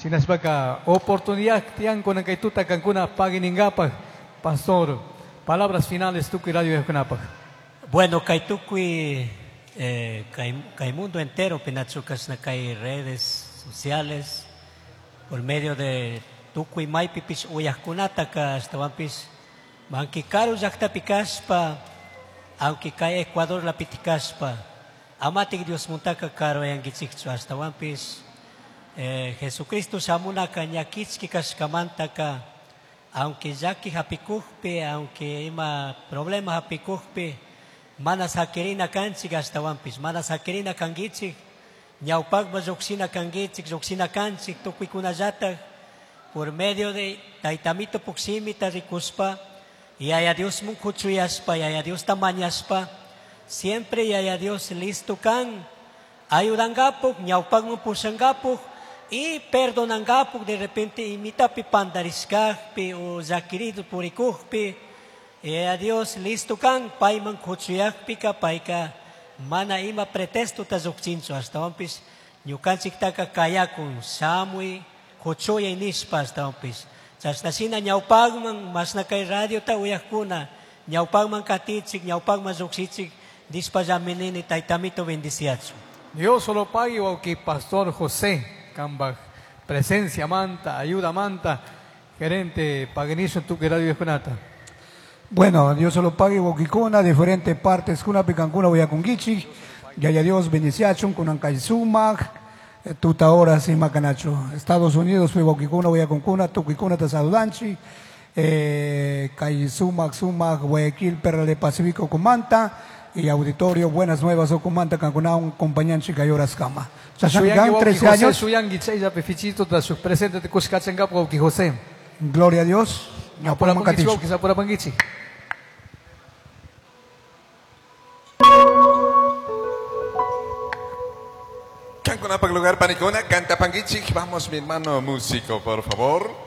Sinasbaka oportunidad tiang con kay tuta kankuna paginingapa, pastor. Palabras finales tu radio kunapa. Bueno, kay tukui kay mundo entero pinachukas na kay redes sociales por medio de tukui may pipis uyah kunata ka stawampis mangkikaru jakta pikaspa aunque kay Ecuador la pitikaspa amatik Dios muntaka karo yang gitsikchu hasta wampis Jesucristo samuna kanya kitski kaskamanta ka aunque yaki hapikujpe aunque ima problema hapikujpe mana sakirina kanchik hasta wampis mana sakirina kangichik ñawpakma lluksina kangichik lluksina kanchik tukuykunallata por medio de taytamito puksimita rikuspa yaya Dios munkuchuyaspa yaya Dios tamañaspa siempre yaya Dios listo kan ayudangapuk ñawpakman pusangapuk y perdonangapuk de repente imitapi pandariskajpi o zakirido purikujpi yaya Dios listo kan payman kuchuyakpi ka payka mana ima pretexto ta zukchincho hasta wampis ñukanchik taka kayakun samui kuchuya inispa hasta wampis hasta sina ñawpakman masna kay radio ta uyakuna ñawpakman katichik ñawpakman zukchichik dispallaminini taytamito bendiciacho. Dios solo pague o que pastor José Cambaj presencia manta ayuda manta gerente paganizo tu que radio kunata. Bueno, Dios se lo pague Bokikuna, diferentes partes, kuna picancuna voy a congichi, ya Dios bendiciachun, kunan kaisumak, tuta hora si macanacho. Estados Unidos fue Bokikuna voy a concuna, tukikuna ta saludanchi, kaisumak, sumak, Guayaquil, Perla Pacífico, Comanta, y auditorio, buenas nuevas, o Comanta, cancuna, un compañanchi cayoras cama. Suyangi 13 años. Suyangi Chaya Pefichito, tras su presente de Cuscachengapo, José. Gloria a Dios. Apura Pangichi, quizá apura Pangichi. Cancuna para lugar panicona, canta Pangichi. Vamos, mi hermano músico, por favor.